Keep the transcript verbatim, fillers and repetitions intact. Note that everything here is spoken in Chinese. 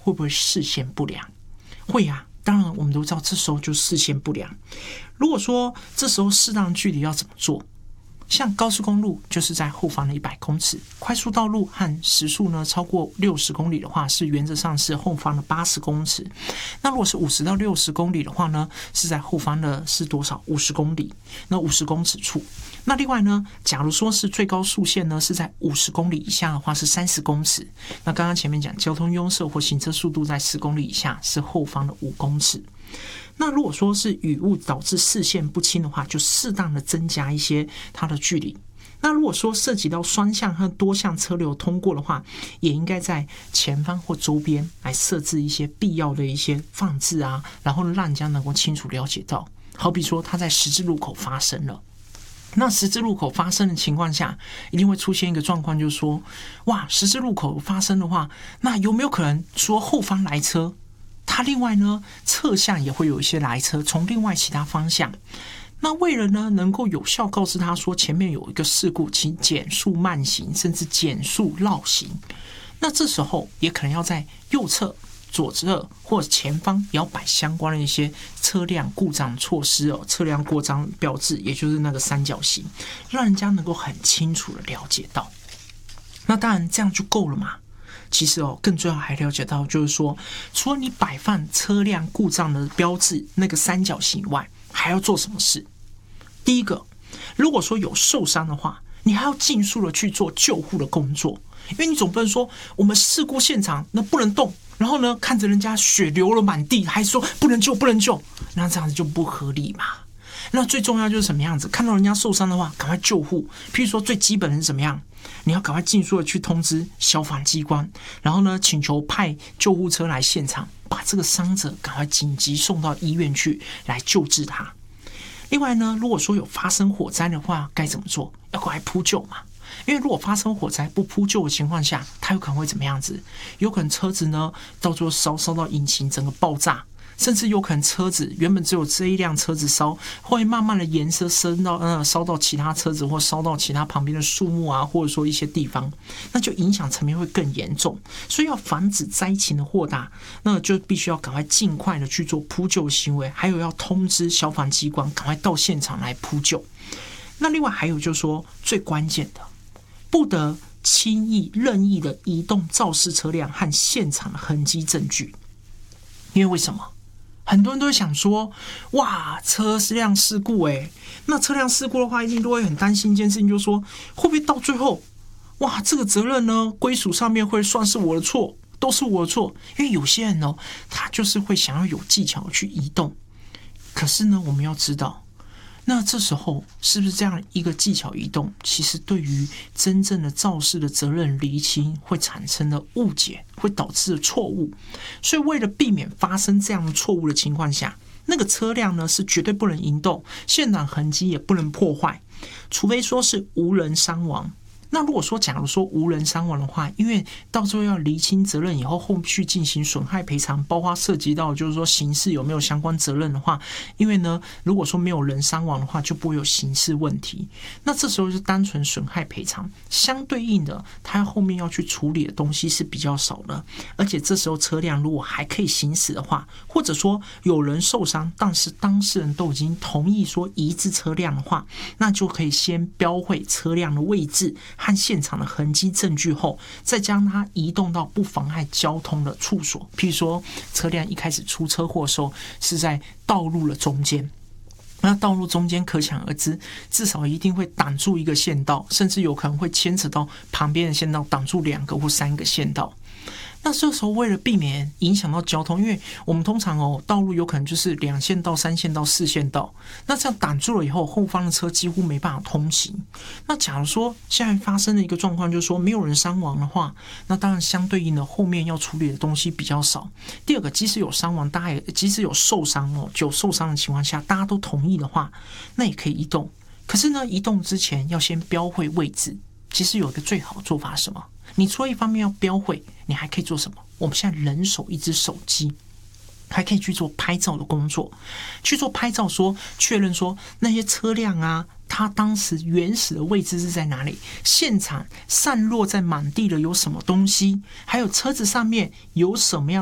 会不会视线不良？会啊，当然我们都知道这时候就视线不良。如果说这时候适当距离要怎么做？像高速公路就是在后方的一百公尺，快速道路和时速呢超过六十公里的话，是原则上是后方的八十公尺。那如果是五十到六十公里的话呢，是在后方的是多少？五十公里，那五十公尺处。那另外呢，假如说是最高速限呢是在五十公里以下的话，是三十公尺。那刚刚前面讲交通拥塞或行车速度在十公里以下，是后方的五公尺。那如果说是雨雾导致视线不清的话，就适当的增加一些它的距离。那如果说涉及到双向和多向车流通过的话，也应该在前方或周边来设置一些必要的一些放置啊，然后让人家能够清楚了解到。好比说它在十字路口发生了，那十字路口发生的情况下，一定会出现一个状况，就是说，哇，十字路口发生的话，那有没有可能说后方来车？它另外呢，侧向也会有一些来车从另外其他方向。那为了呢，能够有效告知他说前面有一个事故，请减速慢行，甚至减速绕行。那这时候也可能要在右侧、左侧或前方也要摆相关的一些车辆故障措施哦，车辆过障标志，也就是那个三角形，让人家能够很清楚的了解到。那当然这样就够了嘛。其实哦，更重要还了解到，就是说，除了你摆放车辆故障的标志那个三角形外，还要做什么事？第一个，如果说有受伤的话，你还要尽速的去做救护的工作，因为你总不能说我们事故现场那不能动，然后呢看着人家血流了满地，还说不能救不能救，那这样子就不合理嘛。那最重要就是什么样子？看到人家受伤的话，赶快救护。譬如说最基本的是怎么样？你要赶快尽速的去通知消防机关，然后呢，请求派救护车来现场，把这个伤者赶快紧急送到医院去来救治他。另外呢，如果说有发生火灾的话，该怎么做？要赶快扑救嘛。因为如果发生火灾不扑救的情况下，它有可能会怎么样子？有可能车子呢，到最后烧烧到引擎整个爆炸。甚至有可能车子原本只有这一辆车子烧，会慢慢的延伸升到呃烧到其他车子，或烧到其他旁边的树木啊，或者说一些地方，那就影响层面会更严重。所以要防止灾情的扩大，那就必须要赶快尽快的去做扑救行为，还有要通知消防机关赶快到现场来扑救。那另外还有就是说最关键的，不得轻易任意的移动肇事车辆和现场的痕迹证据。因为为什么？很多人都会想说，哇，车辆事故诶，那车辆事故的话，一定都会很担心一件事情，就是说会不会到最后，哇，这个责任呢归属上面会算是我的错，都是我的错。因为有些人呢，他就是会想要有技巧去移动，可是呢，我们要知道，那这时候是不是这样一个技巧移动，其实对于真正的肇事的责任厘清会产生的误解，会导致的错误。所以为了避免发生这样的错误的情况下，那个车辆呢是绝对不能移动，现场痕迹也不能破坏，除非说是无人伤亡。那如果说假如说无人伤亡的话，因为到最后要厘清责任以后，后续进行损害赔偿，包括涉及到就是说刑事有没有相关责任的话，因为呢，如果说没有人伤亡的话，就不会有刑事问题。那这时候就单纯损害赔偿，相对应的，它后面要去处理的东西是比较少的。而且这时候车辆如果还可以行驶的话，或者说有人受伤，但是当事人都已经同意说移置车辆的话，那就可以先标绘车辆的位置和现场的痕迹证据后，再将它移动到不妨碍交通的处所。譬如说，车辆一开始出车祸的时候是在道路的中间，那道路中间可想而知，至少一定会挡住一个线道，甚至有可能会牵扯到旁边的线道，挡住两个或三个线道。那这时候为了避免影响到交通，因为我们通常哦道路有可能就是两线道、三线道、四线道，那这样挡住了以后，后方的车几乎没办法通行。那假如说现在发生的一个状况就是说没有人伤亡的话，那当然相对应的后面要处理的东西比较少。第二个，即使有伤亡，大家也即使有受伤哦，有受伤的情况下，大家都同意的话，那也可以移动。可是呢，移动之前要先标绘位置。其实有一个最好的做法是什么？你除了一方面要标绘，你还可以做什么？我们现在人手一只手机，还可以去做拍照的工作，去做拍照说确认说那些车辆啊，它当时原始的位置是在哪里，现场散落在满地的有什么东西，还有车子上面有什么样